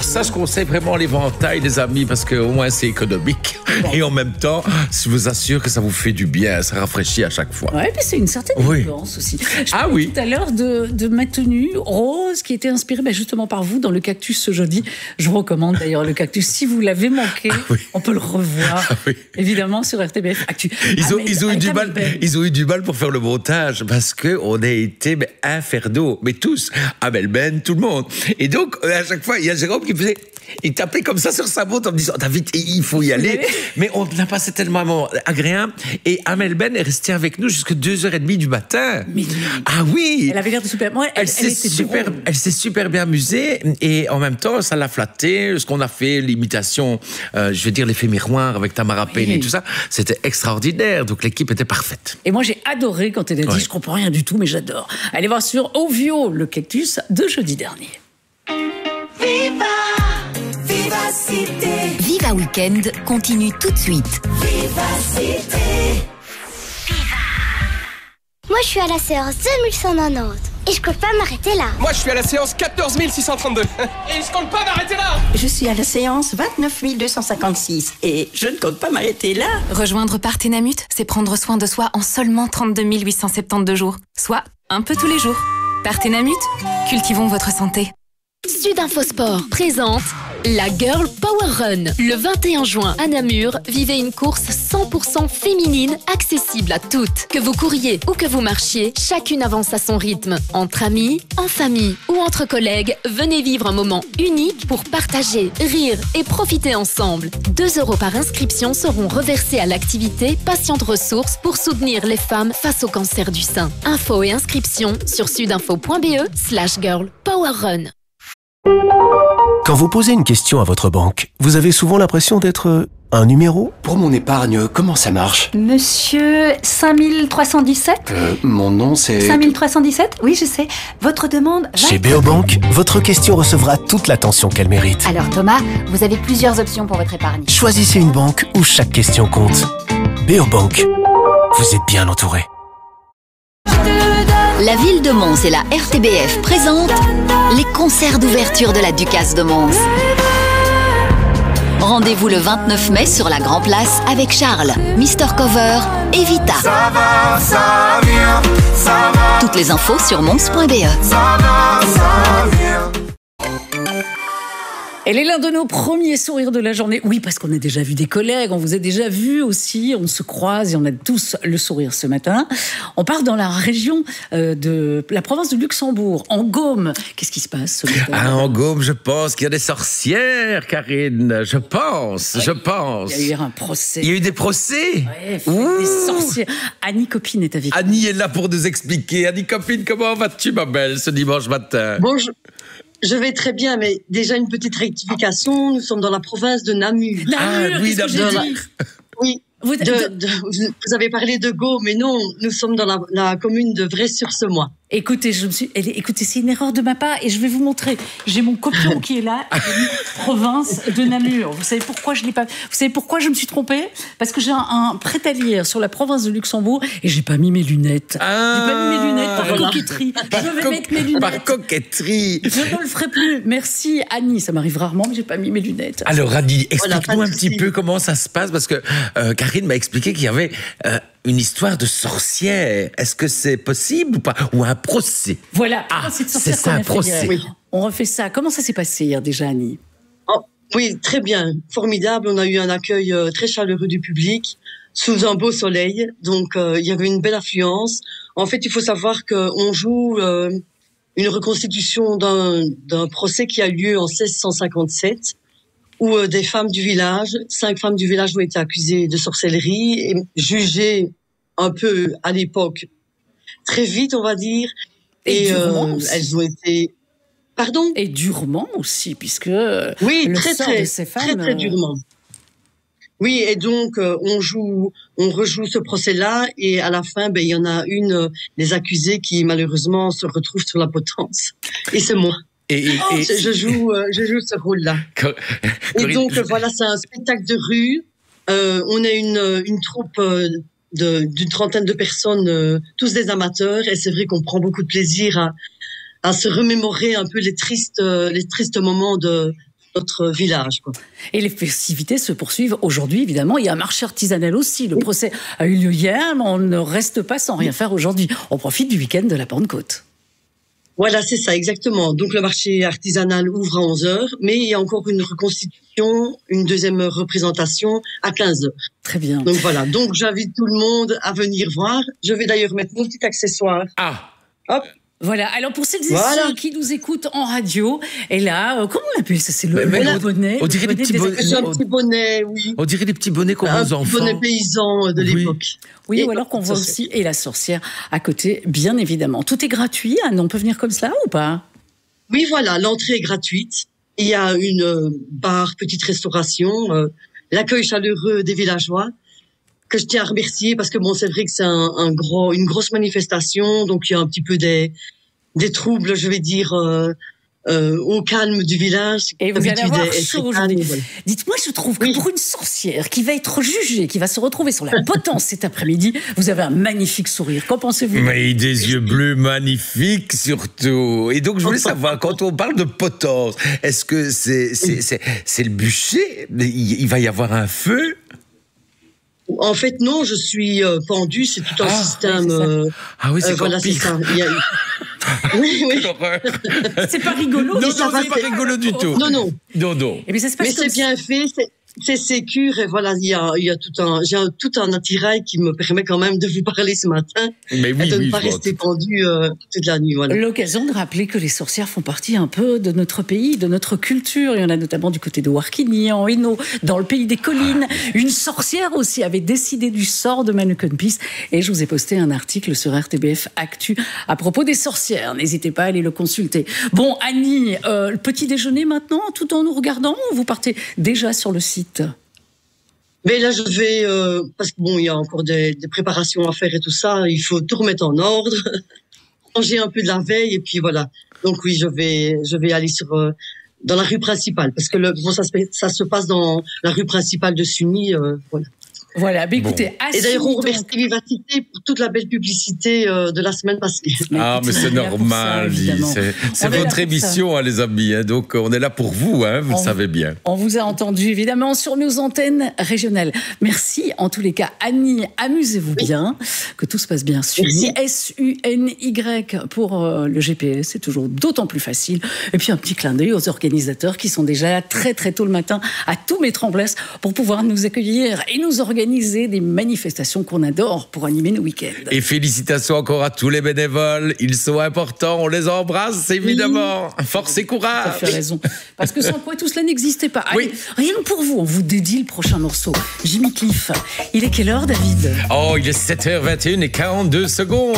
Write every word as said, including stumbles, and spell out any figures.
ça, je conseille vraiment l'éventail, les amis, parce qu'au moins c'est économique. Bon. Et en même temps, je vous assure que ça vous fait du bien, ça rafraîchit à chaque fois. Oui, puis c'est une certaine oui. élégance aussi. Je ah oui. tout à l'heure de, de ma tenue rose qui était inspirée ben, justement par vous dans le Cactus ce jeudi. Je vous recommande d'ailleurs le Cactus. Si vous l'avez manqué, ah oui. on peut le revoir, ah oui. évidemment, sur R T B F Actu. Ils ont, Amel, ils, ont eu du mal, ils ont eu du mal pour faire le montage parce qu'on a été mais, infernaux, mais tous, Amel Ben, tout le monde. Et donc, à chaque fois, il y a Jérôme qui faisait... Il tapait comme ça sur sa montre en me disant « David, il faut y aller ». Mais on a passé tellement agréable. Et Amel Ben est restée avec nous jusqu'à deux heures trente du matin. Mais ah oui. Elle avait l'air de super... Moi, elle, elle, elle, s'est super, elle s'est super bien amusée. Et en même temps, ça l'a flattée. Ce qu'on a fait, l'imitation, euh, je veux dire, l'effet miroir avec Tamara Payne oui. et tout ça, c'était extraordinaire. Donc l'équipe était parfaite. Et moi, j'ai adoré quand elle a dit ouais. « Je comprends rien du tout, mais j'adore ». Allez voir sur Ovio, le Cactus de jeudi dernier. Viva Vivacité. Viva Weekend continue tout de suite. Vivacité. Viva. Moi, je suis à la séance deux mille cent quatre-vingt-dix et je compte pas m'arrêter là. Moi, je suis à la séance quatorze mille six cent trente-deux et je compte pas m'arrêter là. Je suis à la séance vingt-neuf mille deux cent cinquante-six et je ne compte pas m'arrêter là. Rejoindre Partenamut, c'est prendre soin de soi en seulement trente-deux mille huit cent soixante-douze jours, soit un peu tous les jours. Partenamut, cultivons votre santé. Sudinfo Sport présente la Girl Power Run. Le vingt et un juin à Namur, vivez une course cent pour cent féminine accessible à toutes. Que vous couriez ou que vous marchiez, chacune avance à son rythme. Entre amis, en famille ou entre collègues, venez vivre un moment unique pour partager, rire et profiter ensemble. deux euros par inscription seront reversés à l'activité Patiente Ressources pour soutenir les femmes face au cancer du sein. Infos et inscriptions sur sudinfo.be slash girl power run. Quand vous posez une question à votre banque, vous avez souvent l'impression d'être un numéro ? Pour mon épargne, comment ça marche ? Monsieur cinq mille trois cent dix-sept ? Euh, mon nom c'est... cinq mille trois cent dix-sept ? Oui, je sais. Votre demande va... Chez Beobank, votre question recevra toute l'attention qu'elle mérite. Alors Thomas, vous avez plusieurs options pour votre épargne. Choisissez une banque où chaque question compte. Beobank, vous êtes bien entouré. La ville de Mons et la R T B F présentent les concerts d'ouverture de la Ducasse de Mons. Rendez-vous le vingt-neuf mai sur la Grand Place avec Charles, Mister Cover et Vita. Ça va, ça vient, ça va. Toutes les infos sur mons point be. Ça va, ça vient. Elle est l'un de nos premiers sourires de la journée. Oui, parce qu'on a déjà vu des collègues, on vous a déjà vu aussi, on se croise et on a tous le sourire ce matin. On part dans la région euh, de la province de Luxembourg, en Gaume. Qu'est-ce qui se passe ce matin ? Ah, en Gaume, je pense qu'il y a des sorcières, Karine. Je pense, ouais, je pense. Il y a eu un procès. Il y a eu des procès ? Ouais, des sorcières. Annie Copine est avec nous. Annie est là pour nous expliquer. Annie Copine, comment vas-tu, ma belle, ce dimanche matin ? Bonjour. Je vais très bien, mais déjà une petite rectification. Nous sommes dans la province de Namur. Namur, ah, oui, Namur. Oui. Vous, de, de, de, vous avez parlé de Gaume, mais non, nous sommes dans la, la commune de Vray-sur-Semois. Écoutez, je me suis, écoutez, c'est une erreur de ma part et je vais vous montrer. J'ai mon copion qui est là, province de Namur. Vous savez pourquoi je l'ai pas, vous savez pourquoi je me suis trompée ? Parce que j'ai un, un prêt à lire sur la province de Luxembourg et j'ai pas mis mes lunettes. Ah, j'ai pas mis mes lunettes par voilà. coquetterie. Par je vais co- mettre mes lunettes. Par coquetterie. Je ne le ferai plus. Merci Annie, ça m'arrive rarement, mais j'ai pas mis mes lunettes. Alors Annie, explique-nous voilà, un petit peu comment ça se passe parce que euh, Karine m'a expliqué qu'il y avait euh, une histoire de sorcière. Est-ce que c'est possible ou pas ? Ou un procès ? Voilà, ah, c'est, c'est ça un procès. Oui. On refait ça. Comment ça s'est passé hier déjà, Annie ? Oh, oui, très bien, formidable. On a eu un accueil euh, très chaleureux du public, sous un beau soleil. Donc, euh, il y avait une belle affluence. En fait, il faut savoir qu'on joue euh, une reconstitution d'un, d'un procès qui a eu lieu en seize cent cinquante-sept, où euh, des femmes du village, cinq femmes du village ont été accusées de sorcellerie et jugées un peu à l'époque très vite, on va dire. Et, et euh, elles ont été... Pardon ? Et durement aussi, puisque oui, le très, sort très, de ces femmes... très, très durement. Oui, et donc, euh, on joue, on rejoue ce procès-là, et à la fin, ben, il y en a une euh, des accusées qui, malheureusement, se retrouve sur la potence. Et c'est moi. Et, et, oh, et... Je, joue, euh, je joue ce rôle-là. Quand... Et donc, je... voilà, c'est un spectacle de rue. Euh, on a une, une troupe... Euh, De, d'une trentaine de personnes, euh, tous des amateurs, et c'est vrai qu'on prend beaucoup de plaisir à, à se remémorer un peu les tristes, euh, les tristes moments de, notre village, quoi. Et les festivités se poursuivent aujourd'hui, évidemment. Il y a un marché artisanal aussi. Le procès a eu lieu hier, mais on ne reste pas sans rien faire aujourd'hui. On profite du week-end de la Pentecôte. Voilà, c'est ça, exactement. Donc, le marché artisanal ouvre à onze heures, mais il y a encore une reconstitution, une deuxième représentation à quinze heures. Très bien. Donc, voilà. Donc, j'invite tout le monde à venir voir. Je vais d'ailleurs mettre mon petit accessoire. Ah. Hop. Voilà, alors pour celles et Voilà. ceux qui nous écoutent en radio, et là, euh, comment on appelle ça? C'est le, Mais le non, bonnet. on dirait le des petits des bonnets. C'est un accessoires. petit bonnet, oui. On dirait des petits bonnets qu'on Un met aux petit enfants. bonnet paysan de Oui. l'époque. Oui, Et ou alors qu'on voit sorcière. aussi, et la sorcière à côté, bien évidemment. Tout est gratuit, Anne, on peut venir comme ça ou pas? Oui, voilà, l'entrée est gratuite. Il y a une euh, bar, petite restauration, euh, l'accueil chaleureux des villageois, que je tiens à remercier parce que bon, c'est vrai que c'est un, un gros, une grosse manifestation, donc il y a un petit peu des, des troubles, je vais dire, euh, euh, au calme du village. Et vous allez D'habitude, avoir elle est chaud très aujourd'hui. calme, voilà. Dites-moi, je trouve que pour une sorcière qui va être jugée, qui va se retrouver sur la potence cet après-midi, vous avez un magnifique sourire. Qu'en pensez-vous? Mais des yeux bleus magnifiques surtout. Et donc je voulais savoir, quand on parle de potence, est-ce que c'est c'est c'est c'est le bûcher? Il, il va y avoir un feu? En fait, non, je suis euh, pendue, c'est tout un Ah, système. oui, c'est ça. euh, Ah oui, c'est euh, voilà, encore c'est pire. ça. Il y a- oui, oui. C'est pas rigolo. Non, mais non, ça va, c'est pas rigolo du tout. Non, non. Non, non. Et bien, ça se passe Mais comme c'est bien fait, c'est, c'est sécure et voilà, il y a, il y a tout un, j'ai un, tout un attirail qui me permet quand même de vous parler ce matin Mais oui, et de oui, ne pas je vois. rester pendu euh, toute la nuit, voilà. L'occasion de rappeler que les sorcières font partie un peu de notre pays, de notre culture. Il y en a notamment du côté de Warkini, en Hainaut, dans le pays des collines. Une sorcière aussi avait décidé du sort de Mannequin Peace. Et je vous ai posté un article sur R T B F Actu à propos des sorcières. N'hésitez pas à aller le consulter. Bon, Annie, euh, le petit déjeuner maintenant, tout en nous regardant, ou vous partez déjà sur le site? Mais là, je vais, euh, parce que bon, il y a encore des, des préparations à faire et tout ça, il faut tout remettre en ordre, manger un peu de la veille et puis voilà. Donc oui, je vais, je vais aller sur, euh, dans la rue principale, parce que le, bon, ça, se, ça se passe dans la rue principale de Sunny, euh, voilà. Voilà, bah écoutez, Bon. Et d'ailleurs, on assumez remercie donc- Vivacité pour toute la belle publicité euh, de la semaine passée. Ah, mais écoutez, c'est on est là pour ça, normal, évidemment. c'est c'est On est là votre pour émission, hein, les amis. Hein, donc on est là pour vous, hein, vous On- le savez bien. On vous a entendu évidemment sur nos antennes régionales. Merci en tous les cas, Annie. Amusez-vous bien, que tout se passe bien. Sunny, S U N Y pour euh, le G P S, c'est toujours d'autant plus facile. Et puis un petit clin d'œil aux organisateurs qui sont déjà là très très tôt le matin à tout mettre en place pour pouvoir nous accueillir et nous organiser des manifestations qu'on adore pour animer nos week-ends. Et félicitations encore à tous les bénévoles. Ils sont importants. On les embrasse, évidemment. Force et Tout à courage. fait raison. Parce que sans quoi tout cela n'existait pas. Allez, rien que pour vous, on vous dédie le prochain morceau. Jimmy Cliff. Il est quelle heure, David? Oh, il est sept heures vingt et une et quarante-deux secondes.